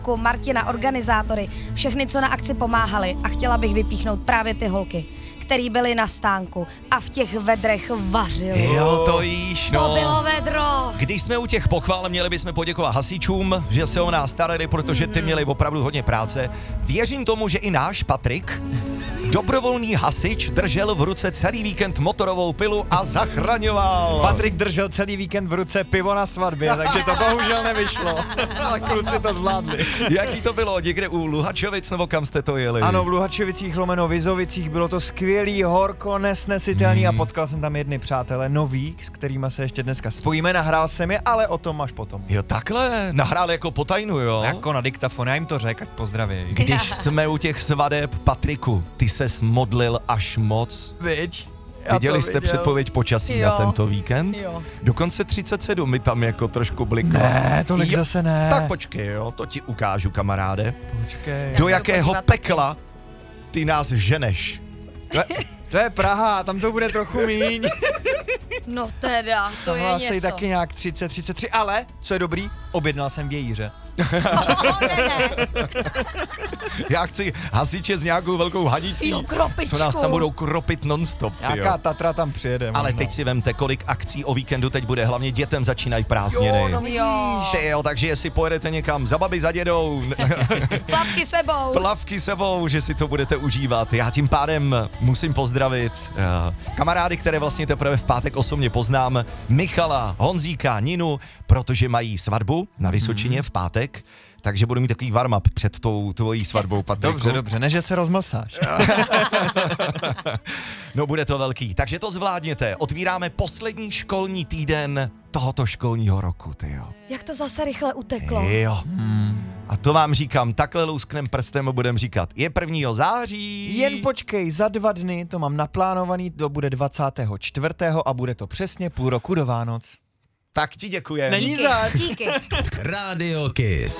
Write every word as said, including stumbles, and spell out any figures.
Martina, organizátory, všechny, co na akci pomáhali, a chtěla bych vypíchnout právě ty holky, který byly na stánku a v těch vedrech vařili. Jo, to jíš, no. To bylo vedro. Když jsme u těch pochvál, měli bychom poděkovat hasičům, že se o nás starali, protože ty měli opravdu hodně práce. Věřím tomu, že i náš Patrik, dobrovolný hasič, držel v ruce celý víkend motorovou pilu a zachraňoval. Patrik držel celý víkend v ruce pivo na svatbě, takže to bohužel nevyšlo. Ale kluci to zvládli. Jaký to bylo? Někde u Luhačovic, nebo kam jste to jeli? Ano, v Luhačovicích lomeno Vizovicích, bylo to skvělý, horko, nesnesitelný hmm. a potkal jsem tam jedny přátelé nový, s kterými se ještě dneska spojíme, nahrál jsem je, ale o tom až potom. Jo, takhle, nahrál jako po tajnu, jo? Jako na diktafon, já jim to řekl, ať pozdraví. Když jsme u těch svadeb, Patriku, ty ses modlil až moc. Viď? Viděli jste viděl. předpověď počasí Jo. na tento víkend? Jo. Dokonce třicet sedm mi tam jako trošku bliklo. Ne, tolik Jo, zase ne. Tak počkej, jo, to ti ukážu, kamaráde. Počkej. Do se jakého podívat pekla ty nás ženeš? To, to je Praha, tam to bude trochu míň. No teda, to To je asi něco. taky nějak třicet, třicet tři, ale, co je dobrý, objednal jsem vějíře. Oh, ne, ne. Já chci hasiče s nějakou velkou hadicí, Jo, kropičku. co nás tam budou kropit non-stop, ty Nějaká jo. Tatra tam přijede. Ale možná. teď si vemte, kolik akcí o víkendu teď bude, hlavně dětem začínají prázdniny. Jo, no vidíš. Jo. Ty jo, takže jestli pojedete někam za babi, za dědou, Plavky sebou. plavky sebou, že si to budete užívat. Já tím pádem musím pozdravit uh, kamarády, které vlastně teprve v pátek osobně poznám, Michala, Honzíka, Ninu, protože mají svatbu na Vysočině v pátek, takže budu mít takový warm-up před tou tvojí svatbou, Patriku. Dobře, dobře, ne, že se rozmlsáš. No bude to velký, takže to zvládněte. Otvíráme poslední školní týden tohoto školního roku, ty jo. Jak to zase rychle uteklo. Jo. A to vám říkám, takhle lusknem prstem a budem říkat. Je prvního září. Jen počkej, za dva dny to mám naplánovaný, to bude dvacátého čtvrtého a bude to přesně půl roku do Vánoc. Tak ti děkujem. Není Díky, zač. díky. Radio Kiss.